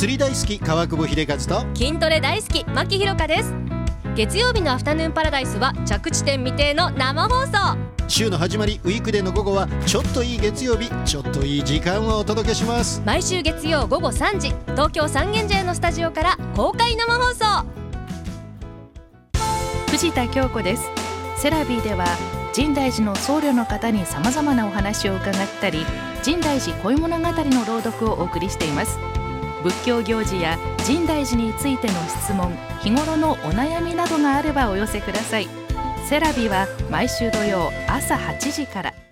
釣り大好き川久保秀和と筋トレ大好き牧ひろかです。月曜日のアフタヌーンパラダイスは着地点未定の生放送。 週の始まりウィークデーの午後はちょっといい月曜日、ちょっといい時間をお届けします。 毎週月曜午後3時、東京三軒茶屋のスタジオから公開生放送。 藤田京子です。セラビーでは深大寺の僧侶の方に様々なお話を伺ったり、深大寺恋物語の朗読をお送りしています。仏教行事や深大寺についての質問、日頃のお悩みなどがあればお寄せください。セラビーは毎週土曜朝8時から。